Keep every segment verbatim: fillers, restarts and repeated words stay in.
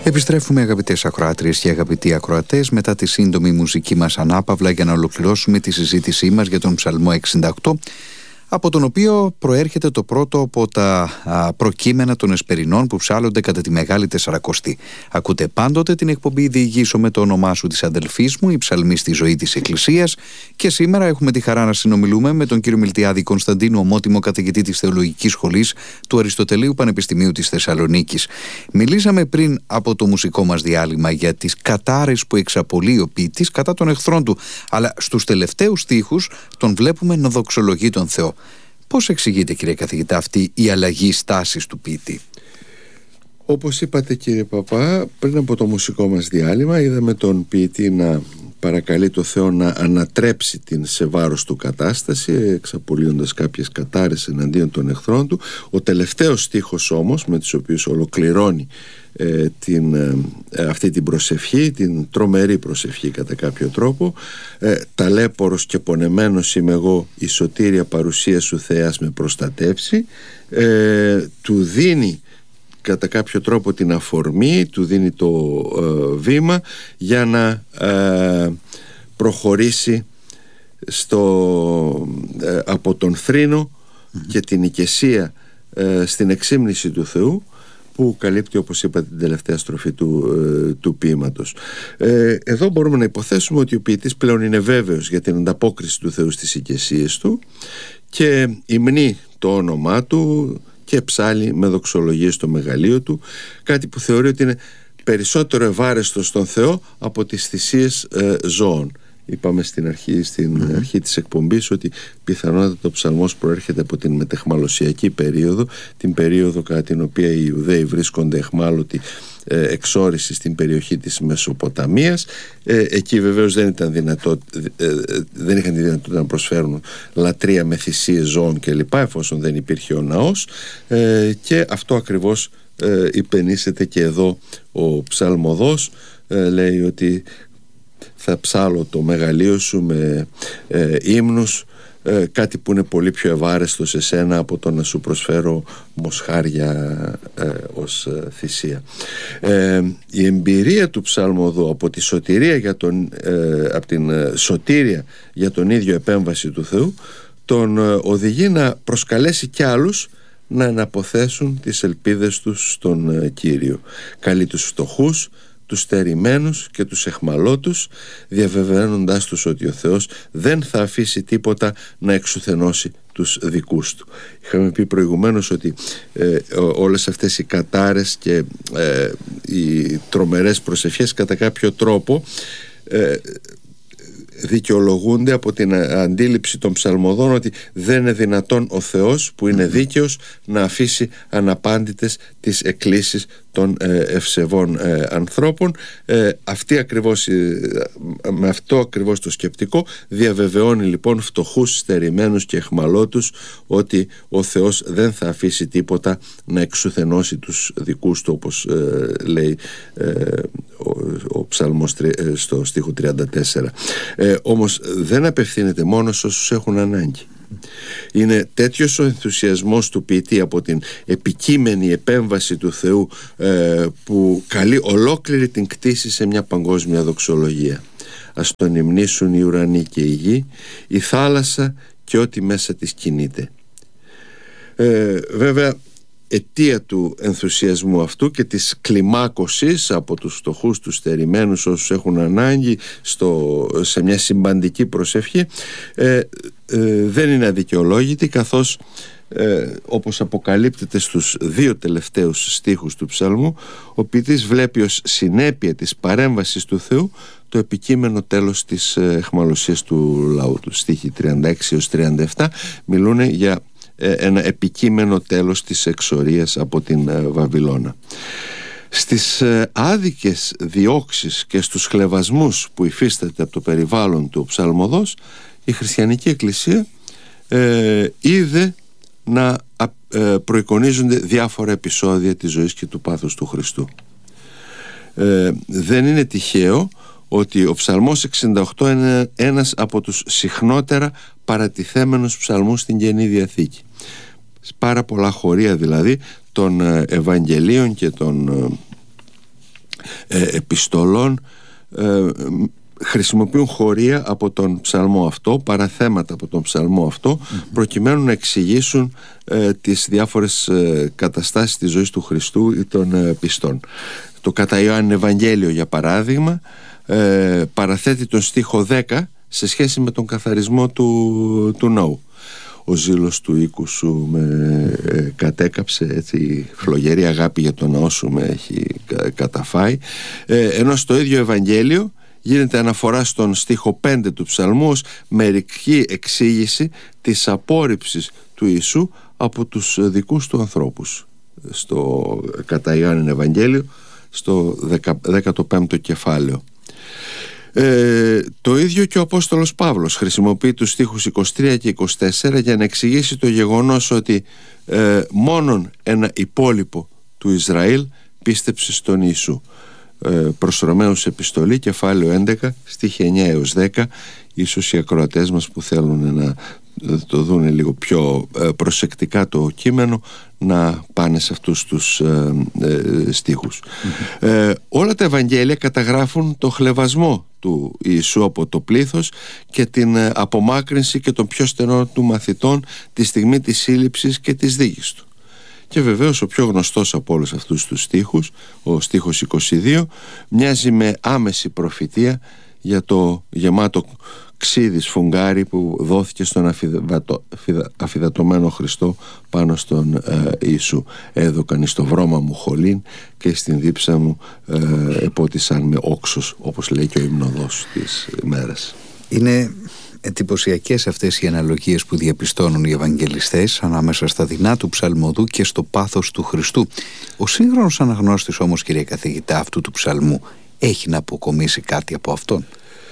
Επιστρέφουμε, αγαπητές ακροάτριες και αγαπητοί ακροατές, μετά τη σύντομη μουσική μας ανάπαυλα για να ολοκληρώσουμε τη συζήτησή μας για τον Ψαλμό εξήντα οκτώ, από τον οποίο προέρχεται το πρώτο από τα α, προκείμενα των εσπερινών που ψάλλονται κατά τη Μεγάλη Τεσσαρακοστή. Ακούτε πάντοτε την εκπομπή «Διηγήσω με το όνομά σου» της αδελφής μου, η ψαλμή στη ζωή της Εκκλησίας, και σήμερα έχουμε τη χαρά να συνομιλούμε με τον κύριο Μιλτιάδη Κωνσταντίνου, ομότιμο καθηγητή της Θεολογικής Σχολής του Αριστοτελείου Πανεπιστημίου της Θεσσαλονίκης. Μιλήσαμε πριν από το μουσικό μας διάλειμμα για τις κατάρες που εξαπολύει ο ποιητής κατά των εχθρών του, αλλά στους τελευταίους στίχους τον βλέπουμε να δοξολογεί τον Θεό. Πώς εξηγείται, κύριε καθηγητά, αυτή η αλλαγή στάσης του ποιητή? Όπως είπατε, κύριε Παπά, πριν από το μουσικό μας διάλειμμα είδαμε τον ποιητή να παρακαλεί το Θεό να ανατρέψει την σε βάρος του κατάσταση, εξαπολύοντας κάποιες κατάρες εναντίον των εχθρών του. Ο τελευταίος στίχος όμως, με τους οποίους ολοκληρώνει ε, την, ε, αυτή την προσευχή, την τρομερή προσευχή κατά κάποιο τρόπο, ε, «Ταλέπορος και πονεμένος είμαι εγώ, η σωτήρια παρουσία σου Θεάς με προστατεύσει», ε, του δίνει κατά κάποιο τρόπο την αφορμή, του δίνει το ε, βήμα για να ε, προχωρήσει στο, ε, από τον θρήνο mm-hmm. και την οικεσία ε, στην εξύμνηση του Θεού, που καλύπτει, όπως είπατε, την τελευταία στροφή του, ε, του ποίηματος. Ε, εδώ μπορούμε να υποθέσουμε ότι ο ποιητής πλέον είναι βέβαιος για την ανταπόκριση του Θεού στις οικεσίες του και υμνεί το όνομά του και ψάλλει με δοξολογίες στο μεγαλείο του, κάτι που θεωρεί ότι είναι περισσότερο ευάρεστο στον Θεό από τις θυσίες ε, ζώων. Είπαμε στην αρχή, στην mm-hmm. αρχή της εκπομπής ότι πιθανότατα ο ψαλμός προέρχεται από την μετεχμαλωσιακή περίοδο, την περίοδο κατά την οποία οι Ιουδαίοι βρίσκονται εχμάλωτοι ε, εξόρισοι στην περιοχή της Μεσοποταμίας. Ε, εκεί βεβαίως δεν, ήταν δυνατό, ε, δεν είχαν τη δυνατότητα να προσφέρουν λατρεία με θυσίες ζώων κλπ, εφόσον δεν υπήρχε ο ναός, ε, και αυτό ακριβώς ε, υπενήσεται και εδώ ο ψαλμοδός. Ε, λέει ότι θα ψάλω το μεγαλείο σου με ε, ύμνους, ε, κάτι που είναι πολύ πιο ευάρεστο σε σένα από το να σου προσφέρω μοσχάρια ε, ως ε, θυσία. Ε, η εμπειρία του ψαλμοδού από τη σωτηρία για τον, ε, από την ε, σωτήρια για τον ίδιο επέμβαση του Θεού τον ε, οδηγεί να προσκαλέσει κι άλλους να αναποθέσουν τις ελπίδες τους στον ε, Κύριο. Καλεί τους φτωχούς, τους στερημένους και τους εχμαλώτους, διαβεβαιώνοντάς τους ότι ο Θεός δεν θα αφήσει τίποτα να εξουθενώσει τους δικούς του. Είχαμε πει προηγουμένως ότι ε, όλες αυτές οι κατάρες και ε, οι τρομερές προσευχές κατά κάποιο τρόπο ε, δικαιολογούνται από την αντίληψη των ψαλμοδών ότι δεν είναι δυνατόν ο Θεός που είναι δίκαιος να αφήσει αναπάντητες τις εκκλήσεις των ε, ευσεβών ε, ανθρώπων. Ε, αυτή ακριβώς, ε, με αυτό ακριβώς το σκεπτικό διαβεβαιώνει λοιπόν φτωχούς, στερημένους και εχμαλώτους ότι ο Θεός δεν θα αφήσει τίποτα να εξουθενώσει τους δικούς του, όπως ε, λέει ε, ο, ο ψαλμός ε, στο στίχο τριάντα τέσσερα. Ε, όμως δεν απευθύνεται μόνο σε όσους έχουν ανάγκη. Είναι τέτοιος ο ενθουσιασμός του ποιητή από την επικείμενη επέμβαση του Θεού ε, που καλεί ολόκληρη την κτήση σε μια παγκόσμια δοξολογία. Ας τον υμνήσουν οι ουρανοί και η γη, η θάλασσα και ό,τι μέσα της κινείται. Ε, βέβαια, αιτία του ενθουσιασμού αυτού και της κλιμάκωσης από τους φτωχούς, τους στερημένους, όσους έχουν ανάγκη στο, σε μια συμπαντική προσευχή ε, ε, δεν είναι αδικαιολόγητη, καθώς ε, όπως αποκαλύπτεται στους δύο τελευταίους στίχους του ψαλμού, ο ποιητής βλέπει ως συνέπεια της παρέμβασης του Θεού το επικείμενο τέλος της αιχμαλωσίας του λαού του. Στίχοι τριάντα έξι έως τριάντα επτά μιλούν για ένα επικείμενο τέλος της εξορίας από την Βαβυλώνα. Στις άδικες διώξεις και στους χλευασμούς που υφίσταται από το περιβάλλον του ψαλμοδός, η χριστιανική εκκλησία ε, είδε να ε, προεικονίζονται διάφορα επεισόδια της ζωής και του πάθους του Χριστού. Ε, δεν είναι τυχαίο ότι ο ψαλμός εξήντα οκτώ είναι ένας από τους συχνότερα παρατηθέμενους ψαλμούς στην Καινή Διαθήκη. Πάρα πολλά χωρία δηλαδή των Ευαγγελίων και των ε, επιστολών ε, χρησιμοποιούν χωρία από τον ψαλμό αυτό, παραθέματα από τον ψαλμό αυτό, mm-hmm. προκειμένου να εξηγήσουν ε, τις διάφορες ε, καταστάσεις της ζωής του Χριστού ή των ε, πιστών. Το κατά Ιωάννη Ευαγγέλιο, για παράδειγμα, ε, παραθέτει τον στίχο δέκα σε σχέση με τον καθαρισμό του, του ναού. Ο ζήλος του οίκου σου με ε, κατέκαψε, έτσι, η φλογερή αγάπη για τον ναό σου με έχει κα, καταφάει, ε, ενώ στο ίδιο Ευαγγέλιο γίνεται αναφορά στον στίχο πέντε του ψαλμού ως μερική εξήγηση της απόρριψης του Ιησού από τους δικούς του ανθρώπους. Στο κατά Ιωάννη Ευαγγέλιο, στο δέκατο πέμπτο κεφάλαιο. Ε, το ίδιο και ο Απόστολος Παύλος χρησιμοποιεί τους στίχους είκοσι τρία και είκοσι τέσσερα για να εξηγήσει το γεγονός ότι ε, μόνον ένα υπόλοιπο του Ισραήλ πίστεψε στον Ιησού. ε, προς Ρωμαίους επιστολή, κεφάλαιο έντεκα, στίχη εννιά έως δέκα. Ίσως οι ακροατές μας που θέλουν να το δουν λίγο πιο προσεκτικά το κείμενο να πάνε σε αυτούς τους ε, ε, στίχους. Mm-hmm. ε, όλα τα Ευαγγέλια καταγράφουν το χλευασμό του Ιησού από το πλήθος και την απομάκρυνση και των πιο στενών του μαθητών τη στιγμή της σύλληψης και της δίκης του. Και βεβαίως ο πιο γνωστός από όλους αυτούς τους στίχους, ο στίχος είκοσι δύο, μοιάζει με άμεση προφητεία για το γεμάτο ξύδι σφουγγάρι που δόθηκε στον αφιδατω, αφιδατωμένο Χριστό πάνω στον ε, Ιησού. Έδωκαν εις το βρώμα μου χολήν και στην δίψα μου ε, επότισαν με όξος, όπως λέει και ο υμνοδός της μέρας. Είναι εντυπωσιακές αυτές οι αναλογίες που διαπιστώνουν οι Ευαγγελιστές ανάμεσα στα δεινά του ψαλμοδού και στο πάθος του Χριστού. Ο σύγχρονος αναγνώστης όμως, κύριε καθηγητά, αυτού του ψαλμού έχει να αποκομίσει κάτι από αυτόν?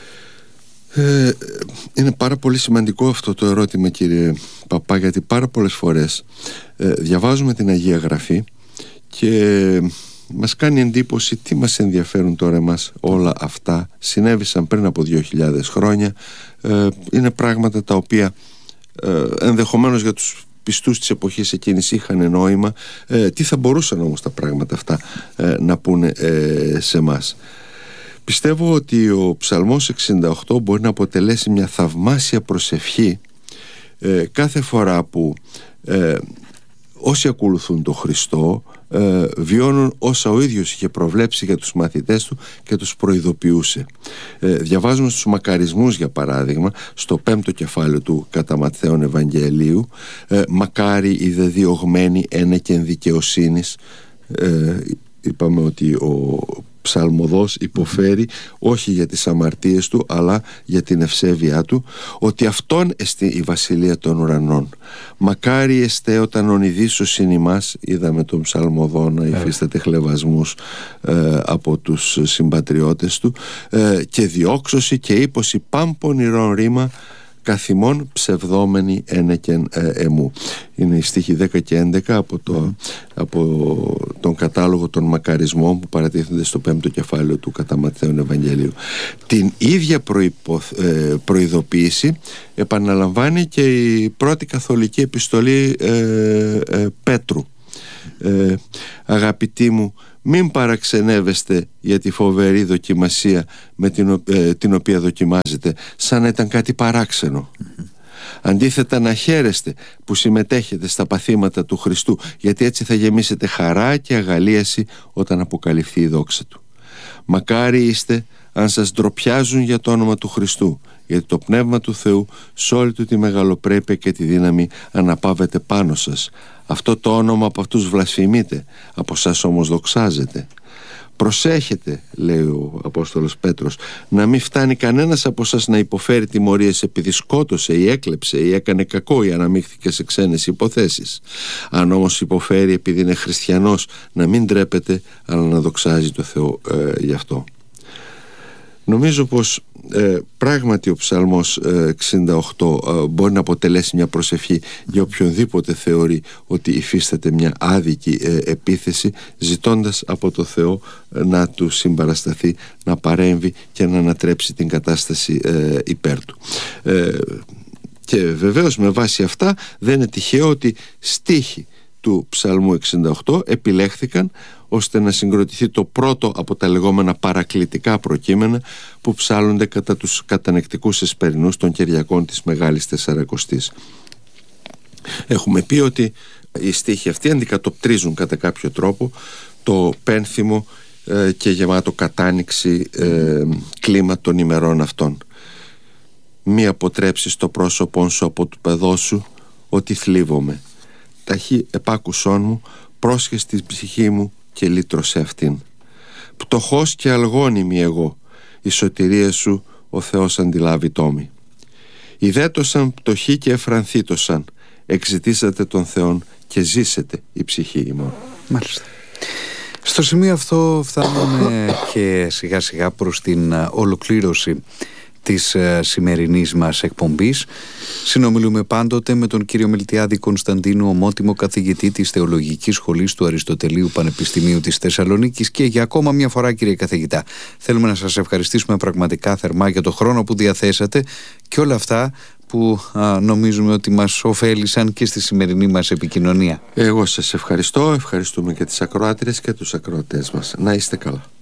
Ε, είναι πάρα πολύ σημαντικό αυτό το ερώτημα, κύριε Παπά, γιατί πάρα πολλές φορές ε, διαβάζουμε την Αγία Γραφή και μας κάνει εντύπωση τι μας ενδιαφέρουν τώρα εμάς όλα αυτά. Συνέβησαν πριν από δύο χιλιάδες χρόνια, ε, είναι πράγματα τα οποία ε, ενδεχομένως για τους πιστούς της εποχής εκείνης είχαν νόημα. ε, τι θα μπορούσαν όμως τα πράγματα αυτά ε, να πούνε ε, σε εμάς? Πιστεύω ότι ο Ψαλμός εξήντα οκτώ μπορεί να αποτελέσει μια θαυμάσια προσευχή ε, κάθε φορά που ε, όσοι ακολουθούν τον Χριστό ε, βιώνουν όσα ο ίδιος είχε προβλέψει για τους μαθητές του και τους προειδοποιούσε. Ε, διαβάζουμε στους μακαρισμούς, για παράδειγμα, στο πέμπτο κεφάλαιο του κατά Ματθαίον Ευαγγελίου, ε, μακάρι οι δε διωγμένοι ένεκεν δικαιοσύνης. ε, είπαμε ότι ο ψαλμοδός υποφέρει όχι για τις αμαρτίες του αλλά για την ευσέβειά του, ότι αυτόν εστί η βασιλεία των ουρανών. Μακάρι εστέ όταν ονειδήσωσιν ημάς, είδαμε τον ψαλμοδό να υφίσταται χλευασμούς ε, από τους συμπατριώτες του, ε, και διώξωση και ύποση πάμπων ηρών ρήμα καθημών ψευδόμενοι ένεκεν ε, εμού. Είναι οι στίχοι δέκα και έντεκα από, το, από τον κατάλογο των μακαρισμών που παρατίθενται στο πέμπτο κεφάλαιο του κατά Ματθαίον Ευαγγελίου. Την ίδια προϋπο, ε, προειδοποίηση επαναλαμβάνει και η πρώτη καθολική επιστολή ε, ε, Πέτρου. ε, αγαπητοί μου, μην παραξενεύεστε για τη φοβερή δοκιμασία με την, ε, την οποία δοκιμάζετε σαν να ήταν κάτι παράξενο. Mm-hmm. Αντίθετα να χαίρεστε που συμμετέχετε στα παθήματα του Χριστού, γιατί έτσι θα γεμίσετε χαρά και αγαλίαση όταν αποκαλυφθεί η δόξα του. Μακάρι είστε αν σας ντροπιάζουν για το όνομα του Χριστού, γιατί το Πνεύμα του Θεού σε όλη του τη μεγαλοπρέπεια και τη δύναμη αναπαύεται πάνω σας. Αυτό το όνομα από αυτούς βλασφημείτε, από σας όμως δοξάζεται. Προσέχετε, λέει ο Απόστολος Πέτρος, να μην φτάνει κανένας από σας να υποφέρει τιμωρίες επειδή σκότωσε ή έκλεψε ή έκανε κακό ή αναμίχθηκε σε ξένες υποθέσεις. Αν όμως υποφέρει επειδή είναι χριστιανός, να μην ντρέπεται αλλά να δοξάζει το Θεό ε, γι' αυτό. Νομίζω πως ε, πράγματι ο Ψαλμός ε, εξήντα οκτώ ε, μπορεί να αποτελέσει μια προσευχή για οποιονδήποτε θεωρεί ότι υφίσταται μια άδικη ε, επίθεση, ζητώντας από το Θεό ε, να του συμπαρασταθεί, να παρέμβει και να ανατρέψει την κατάσταση ε, υπέρ του. Ε, και βεβαίως με βάση αυτά δεν είναι τυχαίο ότι στίχοι του Ψαλμού εξήντα οκτώ επιλέχθηκαν ώστε να συγκροτηθεί το πρώτο από τα λεγόμενα παρακλητικά προκείμενα που ψάλλονται κατά τους κατανεκτικούς εσπερινούς των Κυριακών της Μεγάλης Τεσσαρακοστής. Έχουμε πει ότι οι στίχοι αυτοί αντικατοπτρίζουν κατά κάποιο τρόπο το πένθυμο ε, και γεμάτο κατάνοιξη ε, κλίμα των ημερών αυτών. Μη αποτρέψεις το πρόσωπόν σου από του παιδός σου, ότι θλίβομαι. Ταχύ επάκουσόν μου, πρόσχες την ψυχή μου και λύτρωσε αυτήν. Πτωχός και αλγόνιμη εγώ, η σωτηρία σου ο Θεός αντιλάβει τόμη. Ιδέτωσαν πτωχοί και εφρανθήτωσαν, εξητήσατε τον Θεόν και ζήσετε η ψυχή ημών. Μάλιστα. Στο σημείο αυτό φτάνουμε και σιγά σιγά προς την ολοκλήρωση της σημερινής μας εκπομπής. Συνομιλούμε πάντοτε με τον κύριο Μιλτιάδη Κωνσταντίνου, ομότιμο καθηγητή της Θεολογικής Σχολής του Αριστοτελείου Πανεπιστημίου της Θεσσαλονίκης. Και για ακόμα μια φορά, κύριε καθηγητά, θέλουμε να σας ευχαριστήσουμε πραγματικά θερμά για το χρόνο που διαθέσατε και όλα αυτά που α, νομίζουμε ότι μας ωφέλησαν και στη σημερινή μας επικοινωνία. Εγώ σας ευχαριστώ, ευχαριστούμε και τις ακροάτριες και τους ακροατές μας. Να είστε καλά.